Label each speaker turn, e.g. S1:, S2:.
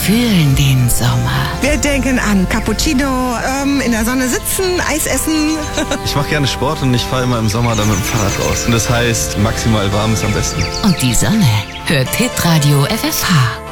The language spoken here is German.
S1: fühlen den Sommer.
S2: Wir denken an Cappuccino, in der Sonne sitzen, Eis essen.
S3: Ich mache gerne Sport und ich fahre immer im Sommer dann mit dem Fahrrad raus. Und das heißt, maximal warm ist am besten.
S1: Und die Sonne hört Hitradio FFH.